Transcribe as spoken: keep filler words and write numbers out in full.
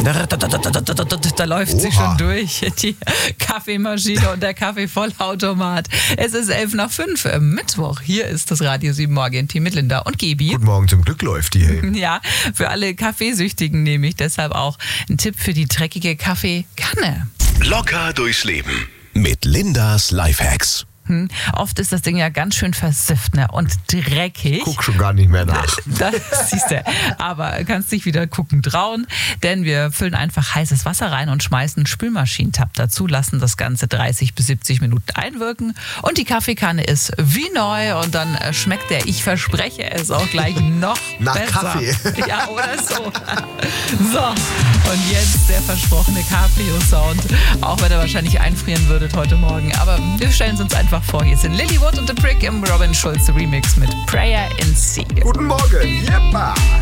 Da läuft sie Oha. schon durch, die Kaffeemaschine und der Kaffeevollautomat. Es ist elf nach fünf, Mittwoch. Hier ist das Radio sieben Morgen-Team mit Linda und Gebi. Guten Morgen, zum Glück läuft die. Hey. Ja, für alle Kaffeesüchtigen nehme ich deshalb auch einen Tipp für die dreckige Kaffeekanne. Locker durchs Leben mit Lindas Lifehacks. Hm, oft ist das Ding ja ganz schön versifft, ne? Und dreckig. Guck schon gar nicht mehr nach. Das siehst du. Aber kannst dich wieder gucken trauen, denn wir füllen einfach heißes Wasser rein und schmeißen einen Spülmaschinentab dazu, lassen das Ganze dreißig bis siebzig Minuten einwirken und die Kaffeekanne ist wie neu und dann schmeckt der, ich verspreche es, auch gleich noch Nach besser. Kaffee. Ja, oder so. So, und jetzt der versprochene Cabrio-Sound, auch wenn ihr wahrscheinlich einfrieren würdet heute Morgen. Aber wir stellen es uns einfach vor. Hier sind Lilywood und The Brick im Robin Schulz Remix mit Prayer in Sea. Guten Morgen. Yeppa.